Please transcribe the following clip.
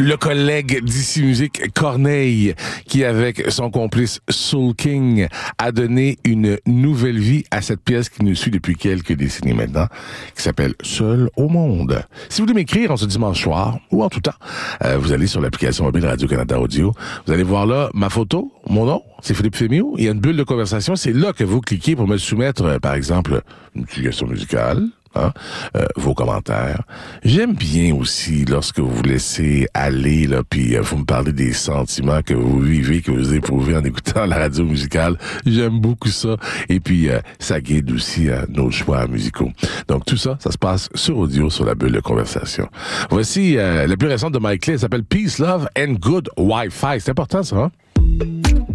Le collègue d'ici Musique, Corneille, qui avec son complice Soul King a donné une nouvelle vie à cette pièce qui nous suit depuis quelques décennies maintenant, qui s'appelle Seul au monde. Si vous voulez m'écrire en ce dimanche soir, ou en tout temps, vous allez sur l'application mobile Radio-Canada Audio, vous allez voir là ma photo, mon nom, c'est Philippe Fémiot, il y a une bulle de conversation, c'est là que vous cliquez pour me soumettre, par exemple, une suggestion musicale, vos commentaires. J'aime bien aussi lorsque vous vous laissez aller, là, puis vous me parlez des sentiments que vous vivez, que vous éprouvez en écoutant la radio musicale. J'aime beaucoup ça. Et puis, ça guide aussi nos choix musicaux. Donc, tout ça, ça se passe sur audio, sur la bulle de conversation. Voici la plus récente de Mike Lee, elle s'appelle Peace, Love and Good Wi-Fi. C'est important, ça, hein?